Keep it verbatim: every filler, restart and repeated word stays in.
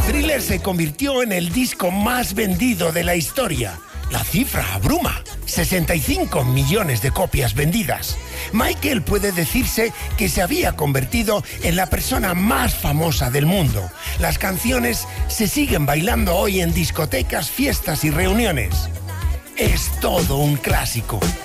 Thriller se convirtió en el disco más vendido de la historia. La cifra abruma, sesenta y cinco millones de copias vendidas. Michael puede decirse que se había convertido en la persona más famosa del mundo. Las canciones se siguen bailando hoy en discotecas, fiestas y reuniones. Es todo un clásico.